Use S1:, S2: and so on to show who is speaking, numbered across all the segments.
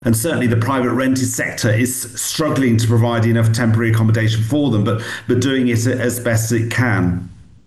S1: And certainly the private rented sector is struggling to provide enough temporary accommodation for them, but doing it as best it can.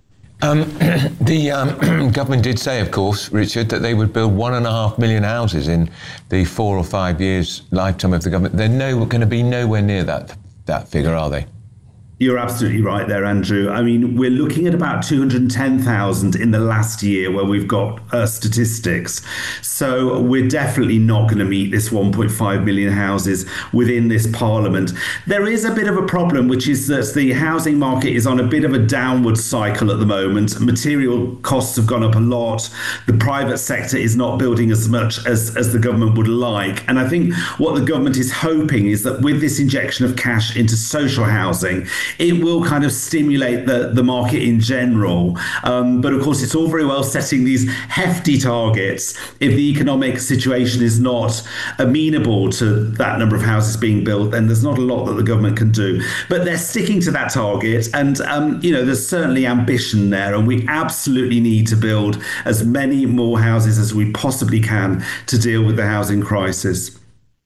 S2: The government did say, of course, Richard, that they would build 1.5 million houses in the 4 or 5 years lifetime of the government. They're going to be nowhere near that figure, are they?
S1: You're absolutely right there, Andrew. I mean, we're looking at about 210,000 in the last year where we've got statistics. So we're definitely not going to meet this 1.5 million houses within this parliament. There is a bit of a problem, which is that the housing market is on a bit of a downward cycle at the moment. Material costs have gone up a lot. The private sector is not building as much as the government would like. And I think what the government is hoping is that with this injection of cash into social housing, it will kind of stimulate the market in general. But of course, it's all very well setting these hefty targets if the economic situation is not amenable to that number of houses being built, then there's not a lot that the government can do. But they're sticking to that target. And, there's certainly ambition there. And we absolutely need to build as many more houses as we possibly can to deal with the housing crisis.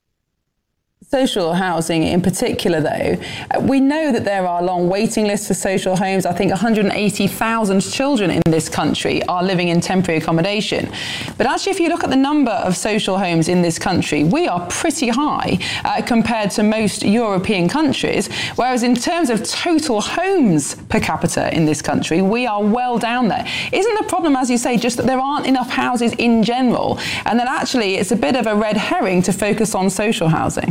S3: Social housing in particular, though, we know that there are long waiting lists for social homes. I think 180,000 children in this country are living in temporary accommodation. But actually, if you look at the number of social homes in this country, we are pretty high compared to most European countries, whereas in terms of total homes per capita in this country, we are well down there. Isn't the problem, as you say, just that there aren't enough houses in general, and that actually it's a bit of a red herring to focus on social housing?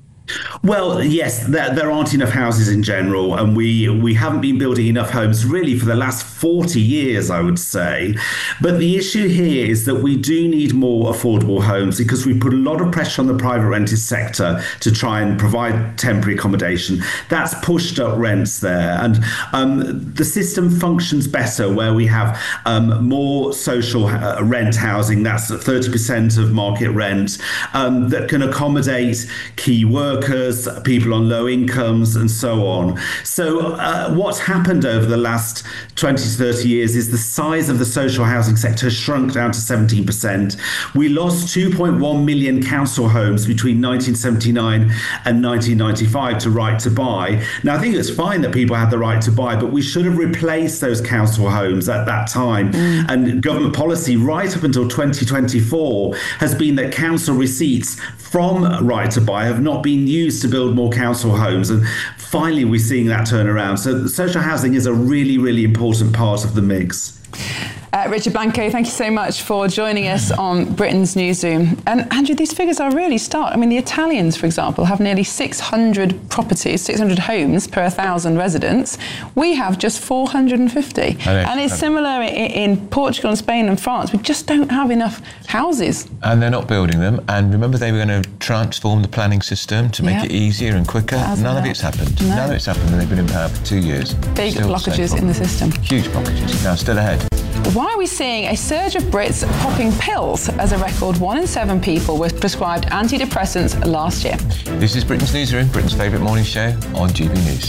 S1: Well, yes, there aren't enough houses in general, and we haven't been building enough homes really for the last 40 years, I would say. But the issue here is that we do need more affordable homes because we put a lot of pressure on the private rented sector to try and provide temporary accommodation. That's pushed up rents there. And the system functions better where we have more social rent housing, that's 30% of market rent, that can accommodate key workers, people on low incomes, and so on. So what's happened over the last 20 to 30 years is the size of the social housing sector has shrunk down to 17%. We lost 2.1 million council homes between 1979 and 1995 to right to buy. Now, I think it's fine that people had the right to buy, but we should have replaced those council homes at that time. And government policy right up until 2024 has been that council receipts from right to buy have not been used to build more council homes. And finally, we're seeing that turn around. So social housing is a really, really important part of the mix.
S3: Richard Blanco, thank you so much for joining us on Britain's Newsroom. And Andrew, these figures are really stark. I mean, the Italians, for example, have nearly 600 properties, 600 homes per 1,000 residents. We have just 450. And it's similar in Portugal and Spain and France. We just don't have enough houses.
S2: And they're not building them. And remember, they were going to transform the planning system to make it easier and quicker. None of it's happened.
S3: No.
S2: None of it's happened, and they've been in power for 2 years.
S3: Big blockages in the system.
S2: Huge blockages. Now, still ahead.
S3: Why are we seeing a surge of Brits popping pills as a record 1 in 7 people were prescribed antidepressants last year? This is Britain's Newsroom, Britain's favourite morning show on GB News.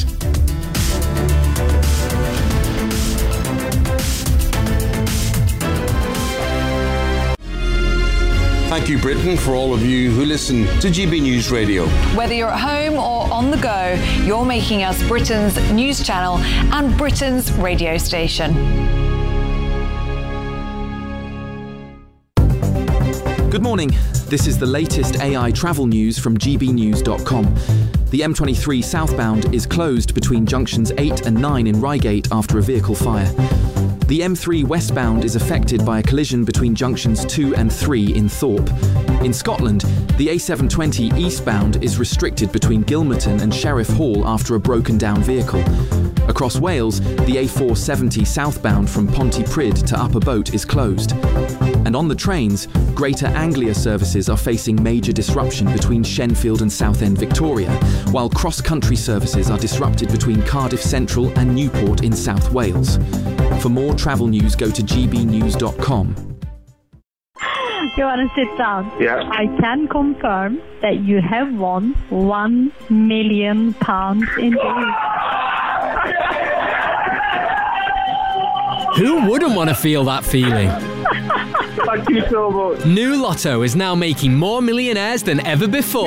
S4: Thank you, Britain, for all of you who listen to GB News Radio.
S5: Whether you're at home or on the go, you're making us Britain's news channel and Britain's radio station.
S6: Good morning. This is the latest AI travel news from gbnews.com. The M23 southbound is closed between junctions 8 and 9 in Reigate after a vehicle fire. The M3 westbound is affected by a collision between junctions 2 and 3 in Thorpe. In Scotland, the A720 eastbound is restricted between Gilmerton and Sheriff Hall after a broken down vehicle. Across Wales, the A470 southbound from Pontypridd to Upper Boat is closed. And on the trains, Greater Anglia services are facing major disruption between Shenfield and Southend Victoria, while cross-country services are disrupted between Cardiff Central and Newport in South Wales. For more travel news, go to gbnews.com.
S7: You want to sit down?
S8: Yeah.
S7: I can confirm that you have won £1 million indeed.
S9: Who wouldn't want to feel that feeling?
S8: Thank you so much.
S9: New Lotto is now making more millionaires than ever before.